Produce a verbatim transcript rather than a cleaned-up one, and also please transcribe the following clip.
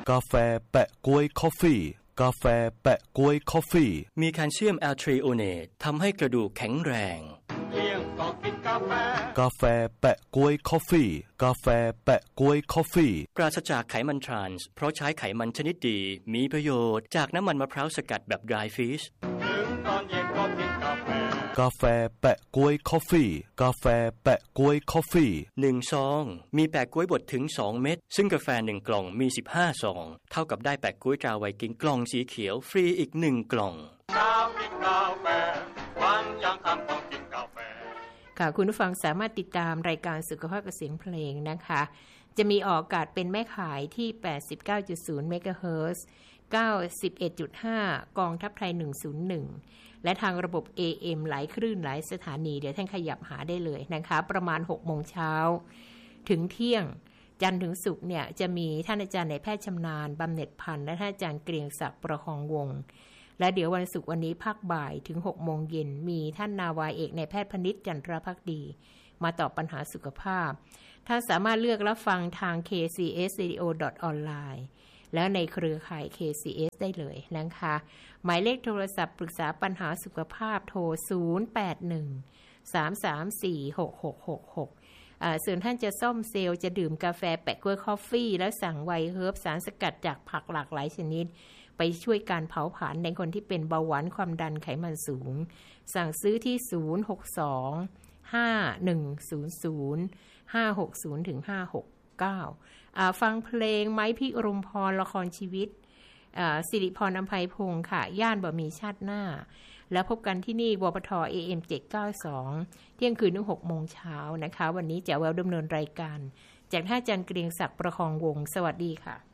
กาแฟแปะก๊วยคอฟฟี่กาแฟแปะก๊วยคอฟฟี่มีแคลเซียมแอลทรีโอเนตทำให้กระดูกแข็งแรงเลี้ยงก็กินกาแฟกาแฟแปะก๊วยคอฟฟี่กาแฟแปะก๊วยคอฟฟี่ปราศจากไขมันทรานส์เพราะใช้ไขมันชนิดดีมีประโยชน์จากน้ำมันมะพร้าวสกัดแบบ dry fish ถึงตอนเย็นก็กินกาแฟกาแฟแปะก๊วยคอฟฟี่กาแฟแปะก๊วยคอฟฟี่หนึ่งซองมีแปะก๊วยบดถึงสองเม็ดซึ่งกาแฟหนึ่งกล่องมีสิบห้าซองเท่ากับได้แปะก๊วยตราไวกิ้งกล่องสีเขียวฟรีอีกหนึ่งกล่องเช้ากินกาแฟวันยังค่ำต้องกินกาแฟค่ะคุณผู้ฟังสามารถติดตามรายการสุขภาพกับเสียงเพลงนะคะจะมีออกอากาศเป็นแม่ข่ายที่ แปดสิบเก้าจุดศูนย์ เมกะเฮิรตซ์ เก้าสิบเอ็ดจุดห้า กองทัพไทยหนึ่งศูนย์หนึ่งและทางระบบ เอ เอ็ม หลายคลื่นหลายสถานีเดี๋ยวท่านขยับหาได้เลยนะคะประมาณ หกโมงเช้าถึงเที่ยงจันทร์ถึงศุกร์เนี่ยจะมีท่านอาจารย์นายแพทย์ชำนาญบำเหน็จพันธ์และท่านอาจารย์เกรียงศักดิ์ประคองวงศ์และเดี๋ยววันศุกร์วันนี้ภาคบ่ายถึง หกโมงเย็นมีท่านนาวาเอกนายแพทย์พนิษฐ์จันทรภักดีมาตอบปัญหาสุขภาพท่านสามารถเลือกรับฟังทาง เค ซี เอส Radio ออนไลน์ แล้วในเครือข่าย เค ซี เอส ได้เลยนะคะหมายเลขโทรศัพท์ปรึกษาปัญหาสุขภาพโทรศูนย์ แปด หนึ่ง สาม สาม สี่ หก หก หก หกอ่าส่วนท่านจะซ่อมเซลล์จะดื่มกาแฟแปะกล้วยคอฟฟี่แล้วสั่งไวเฮิร์บสารสกัดจากผักหลากหลายชนิดไปช่วยการเผาผลาญในคนที่เป็นเบาหวานความดันไขมันสูงสั่งซื้อที่ศูนย์ หก สอง ห้า หนึ่ง ศูนย์ ศูนย์ ห้า หก ศูนย์ ถึง ห้า หก เก้าอ่าฟังเพลงไม้พิรมพรละครชีวิตอ่าสิริพรอำไพพงค์ค่ะย่านบ่มีชาติหน้าแล้วพบกันที่นี่วปท เอ เอ็ม เจ็ดเก้าสอง เที่ยงคืนถึง หกโมงเช้านะคะวันนี้แจ๋วแววดำเนินรายการจากท่านอาจารย์เกรียงศักดิ์ประคองวงศ์สวัสดีค่ะ